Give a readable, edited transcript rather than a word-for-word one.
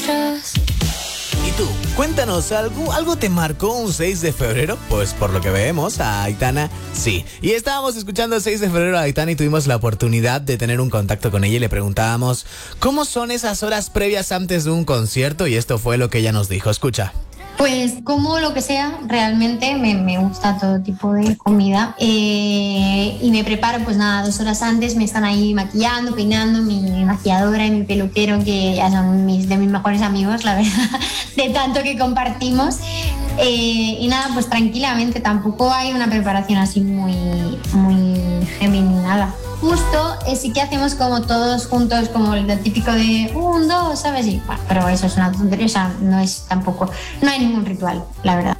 ¿Y tú? Cuéntanos, ¿algo te marcó un 6 de febrero? Pues por lo que vemos, a Aitana sí. Y estábamos escuchando el 6 de febrero a Aitana y tuvimos la oportunidad de tener un contacto con ella y le preguntábamos ¿cómo son esas horas previas antes de un concierto? Y esto fue lo que ella nos dijo. Escucha. Pues como lo que sea, realmente me gusta todo tipo de comida y me preparo pues nada, 2 horas antes, me están ahí maquillando, peinando, mi maquilladora y mi peluquero que ya son de mis mejores amigos, la verdad, de tanto que compartimos y nada, pues tranquilamente, tampoco hay una preparación así muy heavy ni nada. Justo sí que hacemos como todos juntos, como el típico de 1, 2, ¿sabes? Y, bueno, pero eso es una tontería, o sea, no es tampoco, no hay ningún ritual, la verdad.